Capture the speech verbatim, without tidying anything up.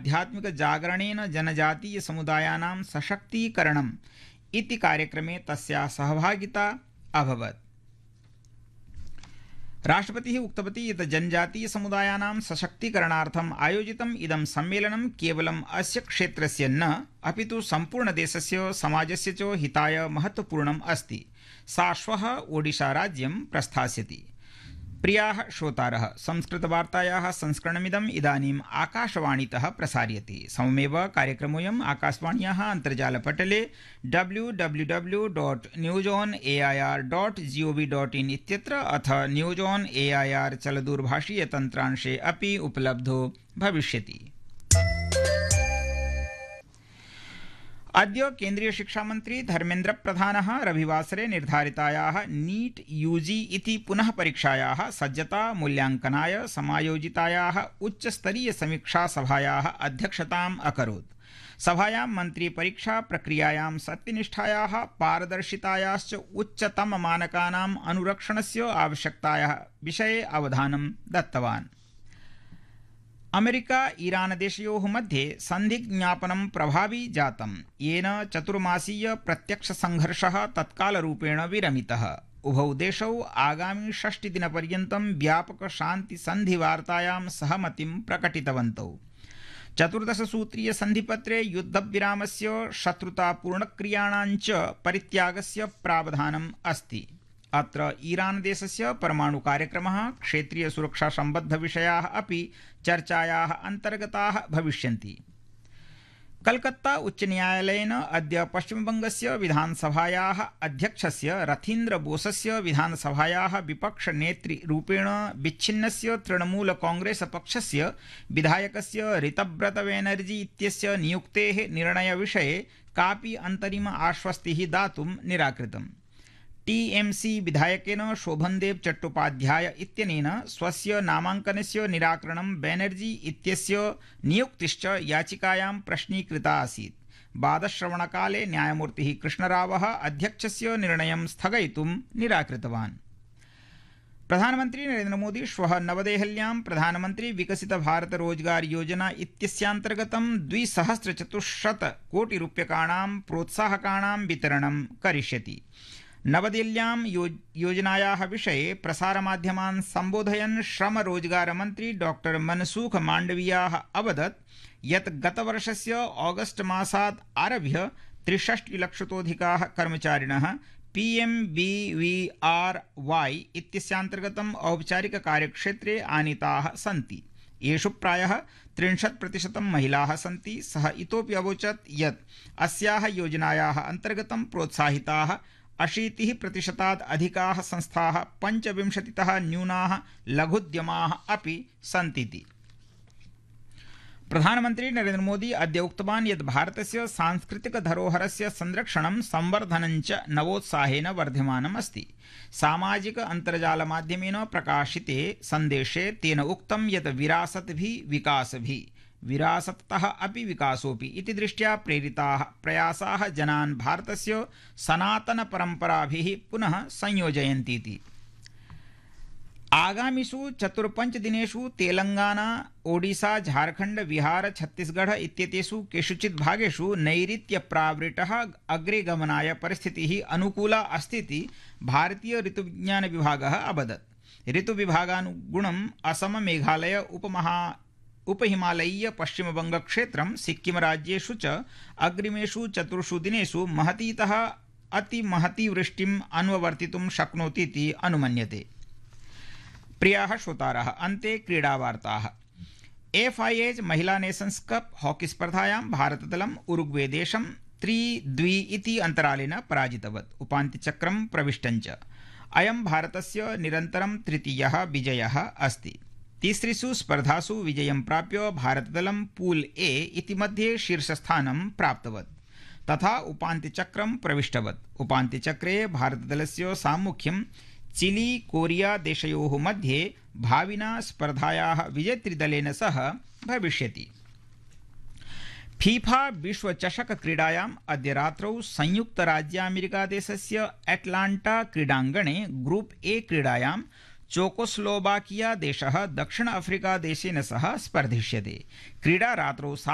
आध्यात्मिकजागरणेन जनजातीयसमुदायानां सशक्तीकरणम् इति कार्यक्रमे तस्याः सहभागिता अभवत्। राष्ट्रपतिः उक्तवती यत् जनजातीयसमुदायानां सशक्तीकरणार्थम् आयोजितम् इदं सम्मेलनं केवलम् अस्य क्षेत्रस्य न अपितु सम्पूर्णदेशस्य समाजस्य च हिताय महत्वपूर्णम् अस्ति। सा श्वः ओडिशाराज्यं प्रस्थास्यति। प्रियाः श्रोतारः, संस्कृतवार्तायाः संस्करणमिदम् इदानीम् आकाशवाणीतः प्रसार्यते। सममेव कार्यक्रमोऽयम् आकाशवाण्याः अन्तर्जालपटले W W W dot news on A I R dot ji O V dot in इत्यत्र अथ news on A I R चलदूरभाषीयतन्त्रांशे अपि उपलब्धो भविष्यति। अद्य केन्द्रीय शिक्षामन्त्री धर्मेन्द्र प्रधानः रविवासरे निर्धारितायाः नीट यूजी इति पुनः परीक्षायाः सज्जता मूल्यांकनाय समायोजितायाः उच्चस्तरीय समीक्षा सभायाः अध्यक्षताम् अकरोत्। सभायां मन्त्री परीक्षा प्रक्रियायां सत्यनिष्ठायाः पारदर्शितायाश्च उच्चतममानकानाम् अनुरक्षणस्य आवश्यकतायाः विषये अवधानं दत्तवान्। अमेरिका ईरान देशयोः मध्ये सन्धिज्ञापनं प्रभावी जातं, येन चतुर्मासीय प्रत्यक्षसङ्घर्षः तत्कालरूपेण विरमितः। उभौ देशौ आगामि षष्टिदिनपर्यन्तं व्यापकशान्तिसन्धिवार्तायां सहमतिं प्रकटितवन्तौ। चतुर्दशसूत्रीय सन्धिपत्रे युद्धविरामस्य शत्रुतापूर्णक्रियाणां च परित्यागस्य प्रावधानम् अस्ति। अत्र ईरान देशस्य परमाणु कार्यक्रमः, क्षेत्रीय सुरक्षा सम्बद्ध विषयाः अपि चर्चायाः अन्तर्गताः भविष्यन्ति। कलकत्ता उच्चन्यायालयेन अद्य पश्चिमबङ्गस्य विधानसभायाः अध्यक्षस्य रथीन्द्र बोसस्य विधानसभायाः विपक्षनेतृरूपेण विच्छिन्नस्य तृणमूल कांग्रेस पक्षस्य विधायकस्य ऋतव्रत बैनर्जी इत्यस्य नियुक्तेः निर्णयविषये कापि अन्तरिम आश्वस्तिः दातुं निराकृतम्। टीएमसी विधायकेन शोभनदेव चट्टोपाध्याय इत्यनेन स्वस्य नामाङ्कनस्य निराकरणं बैनर्जी इत्यस्य नियुक्तिश्च याचिकायां प्रश्नीकृता आसीत्। वादश्रवणकाले न्यायमूर्तिः कृष्णरावः अध्यक्षस्य निर्णयं स्थगयितुं निराकृतवान्। प्रधानमन्त्री नरेन्द्र मोदी श्वः नवदेहल्यां प्रधानमन्त्री विकसित भारत रोजगार योजना इत्यस्यान्तर्गतं द्विसहस्रचतुश्शत कोटिरूप्यकाणां प्रोत्साहकाणां वितरणं करिष्यति। नवदिल्ल्यां यो, योजनायाः विषये प्रसारमाध्यमान् सम्बोधयन् श्रम रोजगार मन्त्री डॉक्टर मनसुख माण्डवियाः अवदत् यत् गतवर्षस्य ऑगस्ट मासात् आरभ्य त्रिषष्टिलक्षतोऽधिकाः कर्मचारिणः पीएमबीवीआरवाई इत्यस्यान्तर्गतं औपचारिककार्यक्षेत्रे आनीताः सन्ति। येषु प्रायः त्रिंशत् प्रतिशतं महिलाः सन्ति। सः इतोपि अवोचत् यत् अस्याः योजनायाः अन्तर्गतं प्रोत्साहिताः अशीतिः प्रतिशतात् अधिकाः संस्थाः पञ्चविंशतितः न्यूनाः लघुद्यमाः अपि सन्तीति। प्रधानमन्त्री नरेन्द्र मोदी अद्य उक्तवान् यत् भारतस्य सांस्कृतिक धरोहरस्य संरक्षणं संवर्धनं च नवोत्साहेन वर्धमानम् अस्ति। सामाजिक अन्तर्जालमाध्यमेन प्रकाशिते सन्देशे तेन उक्तं यत् विरासत् भी विकास भी विरासतः अपि विकासोऽपि इति दृष्ट्या प्रेरिताः प्रयासाः जनान् भारतस्य सनातनपरम्पराभिः पुनः संयोजयन्तीति। आगामिषु चतुर्पञ्चदिनेषु तेलंगाना, ओडिशा, झारखंड, बिहार, छत्तीसगढ़ इत्येतेषु केषुचित् भागेषु नैऋत्यप्रावृतः अग्रे गमनाय परिस्थितिः अनुकूला अस्तीति भारतीय ऋतुविज्ञान विभागः अवदत्। ऋतुविभागानुगुणम् असम, मेघालय, उपमहा उपहिमालयीय पश्चिमबङ्गक्षेत्रं, सिक्किम राज्येषु च अग्रिमेषु चतुर्षु दिनेषु महतीतः अतिमहती वृष्टिम् अन्वर्तितुं शक्नोतीति अनुमन्यते। प्रियाः श्रोतारः, अन्ते क्रीडावार्ताः। एफ्.ऐ.एच् महिला नेशन्स् कप् हॉकी स्पर्धायां भारतदलम् उरुग्वे देशं त्रि द्वि इति अन्तरालेन पराजितवत्, उपान्त्यचक्रं प्रविष्टञ्च। अयं भारतस्य निरन्तरं तृतीयः विजयः अस्ति। तीसृषु स्पर्धासु विजयं प्राप्य भारतदलं पूल ए इति मध्ये शीर्षस्थानं प्राप्तवत् तथा उपान्त्यचक्रं प्रविष्टवत्। उपान्त्यचक्रे भारतदलस्य साम्मुख्यं चिली, कोरिया देशयोः मध्ये भाविना स्पर्धायाः विजेतृदलेन सह भविष्यति। फीफा विश्वचषक क्रीडायाम् अद्य रात्रौ संयुक्तराज्यामेरिकादेशस्य एटलाण्टा क्रीडाङ्गणे ग्रुप ए क्रीडायां चेकोस्लोवाकिया देशः दक्षिण अफ्रीका देशेन सह स्पर्धिष्यते। क्रीडा रात्रौ